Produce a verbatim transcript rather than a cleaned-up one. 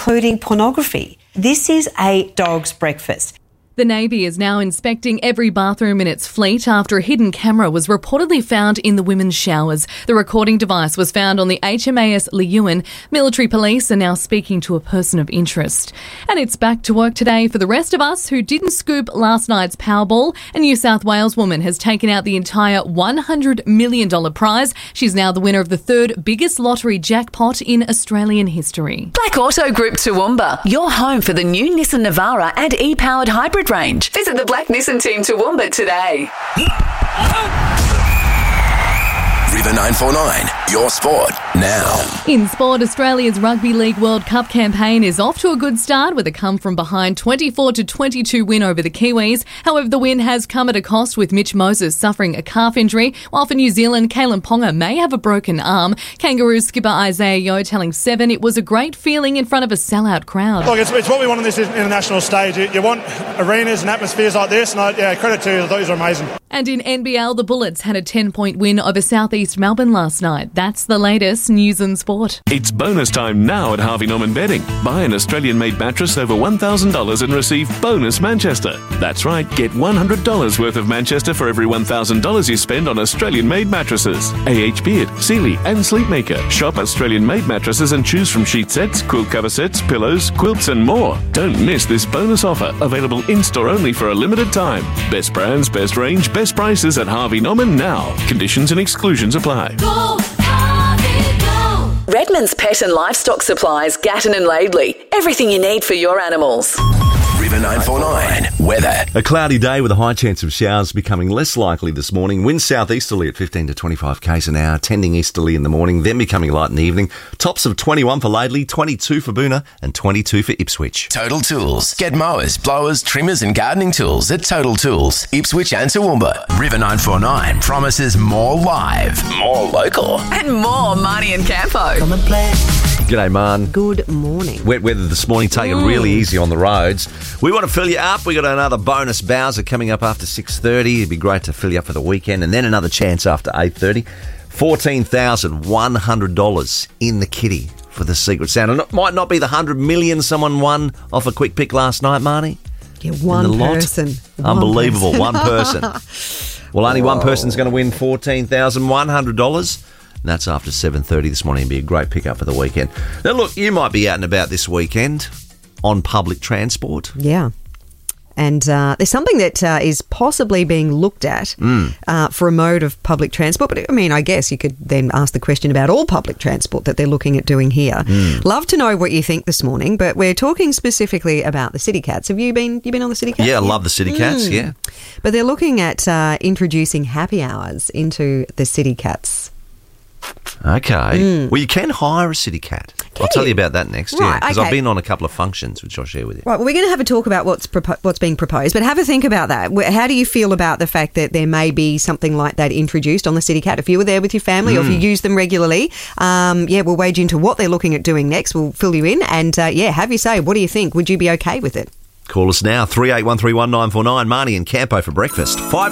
including pornography. This is a dog's breakfast. The Navy is now inspecting every bathroom in its fleet after a hidden camera was reportedly found in the women's showers. The recording device was found on the H M A S Leeuwin. Military police are now speaking to a person of interest. And it's back to work today for the rest of us who didn't scoop last night's Powerball. A New South Wales woman has taken out the entire one hundred million dollars prize. She's now the winner of the third biggest lottery jackpot in Australian history. Black Auto Group Toowoomba, your home for the new Nissan Navara and e-powered hybrid range. Visit the Black Nissan team Toowoomba today. River nine four nine, your sport now. In sport, Australia's Rugby League World Cup campaign is off to a good start with a come-from-behind twenty-four to twenty-two win over the Kiwis. However, the win has come at a cost, with Mitch Moses suffering a calf injury, while for New Zealand, Kalen Ponga may have a broken arm. Kangaroos skipper Isaiah Yeo telling Seven it was a great feeling in front of a sellout crowd. Look, it's, it's what we want on this international stage. You, you want arenas and atmospheres like this, and I, yeah, credit to you. Those are amazing. And in N B L, the Bullets had a ten-point win over South East Melbourne last night. That's the latest news and sport. It's bonus time now at Harvey Norman Bedding. Buy an Australian-made mattress over one thousand dollars and receive bonus Manchester. That's right, get one hundred dollars worth of Manchester for every one thousand dollars you spend on Australian-made mattresses. A H Beard, Sealy and Sleepmaker. Shop Australian-made mattresses and choose from sheet sets, quilt cover sets, pillows, quilts and more. Don't miss this bonus offer, available in-store only for a limited time. Best brands, best range, best prices at Harvey Norman now. Conditions and exclusions apply. Go, Harvey, go. Redmond's Pet and Livestock Supplies, Gatton and Laidley. Everything you need for your animals. River nine four nine, weather. A cloudy day with a high chance of showers becoming less likely this morning. Winds southeasterly at fifteen to twenty-five k's an hour, tending easterly in the morning, then becoming light in the evening. Tops of twenty-one for Laidley, twenty-two for Boonah and twenty-two for Ipswich. Total Tools. Get mowers, blowers, trimmers and gardening tools at Total Tools, Ipswich and Toowoomba. River nine four nine promises more live, more local. And more Marnie and Campo. Come and play. G'day, Man. Good morning. Wet weather this morning, take it really easy on the roads. We want to fill you up. We got another bonus Bowser coming up after six thirty. It'd be great to fill you up for the weekend, and then another chance after eight thirty. fourteen thousand one hundred dollars in the kitty for the secret sound. And it might not be the one hundred million someone won off a quick pick last night, Marnie. Yeah, one person. One Unbelievable, person. one person. Well, only Whoa. one person's going to win fourteen thousand one hundred dollars. And that's after seven thirty this morning. It'd be a great pickup for the weekend. Now, look, you might be out and about this weekend on public transport. Yeah. And uh, there's something that uh, is possibly being looked at mm. uh, for a mode of public transport. But, I mean, I guess you could then ask the question about all public transport that they're looking at doing here. Mm. Love to know what you think this morning, but we're talking specifically about the City Cats. Have you been you been on the City Cats? Yeah, I love the City Cats, mm. yeah. But they're looking at uh, introducing happy hours into the City Cats. Okay. Mm. Well, you can hire a City Cat. Can I'll tell you? you about that next, Right, yeah. Because okay. I've been on a couple of functions, which I'll share with you. Right, well, we're going to have a talk about what's propo- what's being proposed, but have a think about that. How do you feel about the fact that there may be something like that introduced on the City Cat? If you were there with your family mm. or if you use them regularly, um, yeah, we'll wade into what they're looking at doing next. We'll fill you in and, uh, yeah, have you say, what do you think? Would you be okay with it? Call us now, three eight one three one nine four nine. Marnie and Campo for breakfast. Five